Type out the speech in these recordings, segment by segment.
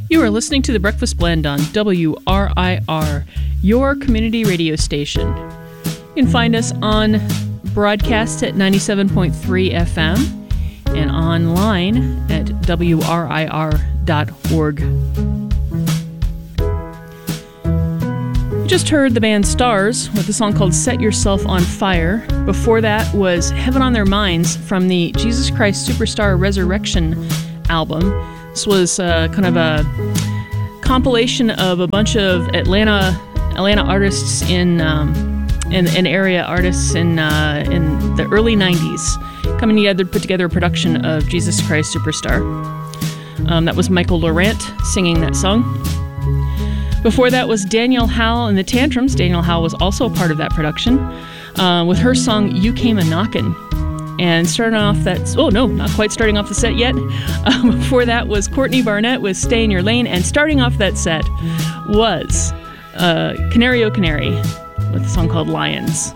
You are listening to The Breakfast Blend on WRIR, your community radio station. You can find us on broadcast at 97.3 FM and online at WRIR.org. You just heard the band Stars with a song called Set Yourself on Fire. Before that was Heaven on Their Minds from the Jesus Christ Superstar Resurrection album. This was kind of a compilation of a bunch of Atlanta artists in area artists in the early 90s coming together to put together a production of Jesus Christ Superstar. That was Michael Laurent singing that song. Before that was Danielle Howe and the Tantrums. Danielle Howe was also a part of that production with her song You Came A-Knockin'. And starting off not quite starting off the set yet. Before that was Courtney Barnett with Stay in Your Lane. And starting off that set was Canary O Canary with a song called Lions.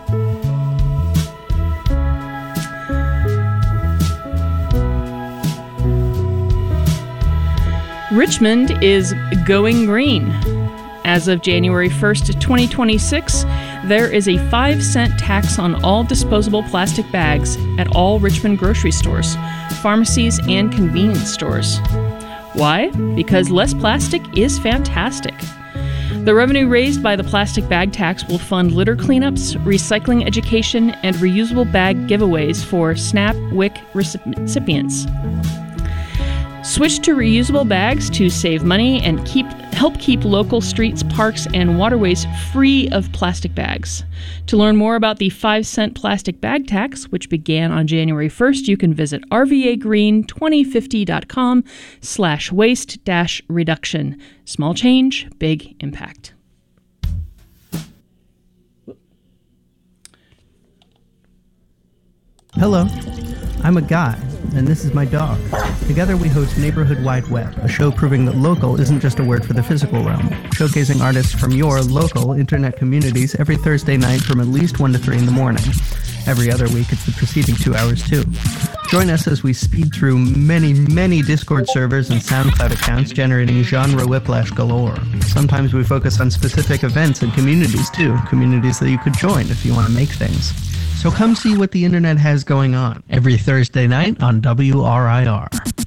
Richmond is going green. As of January 1st, 2026, there is a 5-cent tax on all disposable plastic bags at all Richmond grocery stores, pharmacies, and convenience stores. Why? Because less plastic is fantastic. The revenue raised by the plastic bag tax will fund litter cleanups, recycling education, and reusable bag giveaways for SNAP WIC recipients. Switch to reusable bags to save money and help keep local streets, parks, and waterways free of plastic bags. To learn more about the 5-cent plastic bag tax, which began on January 1st, you can visit rvagreen2050.com/waste-reduction. Small change, big impact. Hello, I'm a guy, and this is my dog. Together we host Neighborhood Wide Web, a show proving that local isn't just a word for the physical realm, showcasing artists from your local internet communities every Thursday night from at least 1 to 3 in the morning. Every other week it's the preceding 2 hours too. Join us as we speed through many Discord servers and SoundCloud accounts, generating genre whiplash galore. Sometimes we focus on specific events and communities too, communities that you could join if you want to make things. So come see what the internet has going on every Thursday night on WRIR.